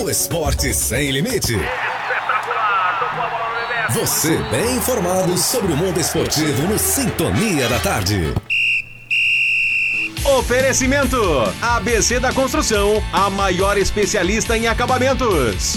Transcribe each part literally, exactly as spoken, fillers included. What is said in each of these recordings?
no Esporte Sem Limite. Você bem informado sobre o mundo esportivo no Sintonia da Tarde. Oferecimento A B C da Construção, a maior especialista em acabamentos.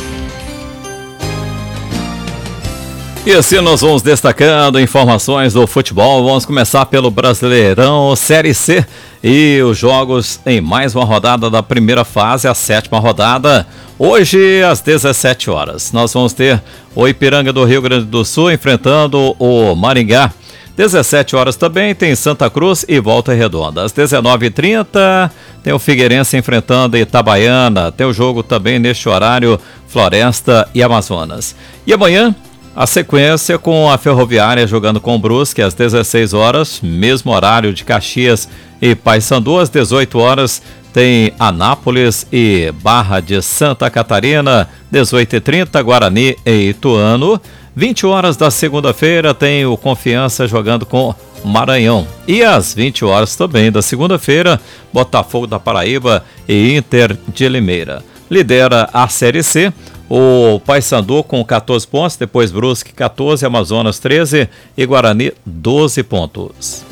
E assim nós vamos destacando informações do futebol. Vamos começar pelo Brasileirão Série C e os jogos em mais uma rodada da primeira fase, a sétima rodada. Hoje às dezessete horas nós vamos ter o Ipiranga do Rio Grande do Sul enfrentando o Maringá. dezessete horas também tem Santa Cruz e Volta Redonda. Às dezenove e trinta tem o Figueirense enfrentando Itabaiana. Tem o jogo também neste horário, Floresta e Amazonas. E amanhã, a sequência com a Ferroviária jogando com o Brusque às dezesseis horas, mesmo horário de Caxias e Paysandu. Às dezoito horas tem Anápolis e Barra de Santa Catarina. dezoito e trinta, Guarani e Ituano. vinte horas da segunda-feira tem o Confiança jogando com Maranhão. E às vinte horas também da segunda-feira, Botafogo da Paraíba e Inter de Limeira. Lidera a Série C o Paysandu com catorze pontos, depois Brusque catorze, Amazonas treze e Guarani doze pontos.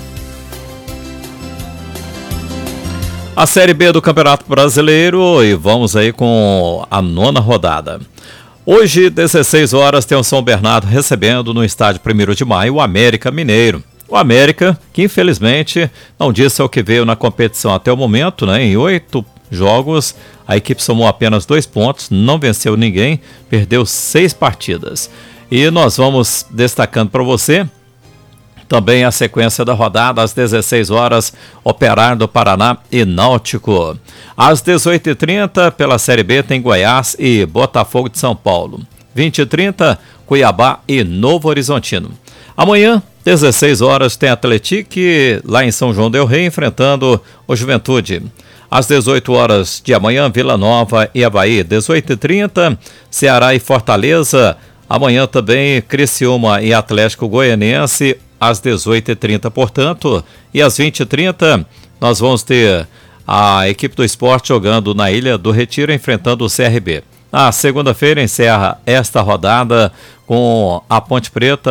A Série B do Campeonato Brasileiro e vamos aí com a nona rodada. Hoje, dezesseis horas, tem o São Bernardo recebendo no estádio primeiro de maio o América Mineiro. O América, que infelizmente não disse o que veio na competição até o momento, né? Em oito jogos, a equipe somou apenas dois pontos, não venceu ninguém, perdeu seis partidas. E nós vamos destacando para você também a sequência da rodada, às dezesseis horas, Operário do Paraná e Náutico. Às dezoito e trinta, pela Série B, tem Goiás e Botafogo de São Paulo. vinte e trinta, Cuiabá e Novo Horizontino. Amanhã, dezesseis horas, tem Atlético lá em São João del Rei enfrentando o Juventude. Às dezoito horas de amanhã, Vila Nova e Avaí. dezoito e trinta, Ceará e Fortaleza. Amanhã também, Criciúma e Atlético Goianiense. Às dezoito e trinta, portanto, e às vinte e trinta, nós vamos ter a equipe do esporte jogando na Ilha do Retiro, enfrentando o C R B. Na segunda-feira, encerra esta rodada com a Ponte Preta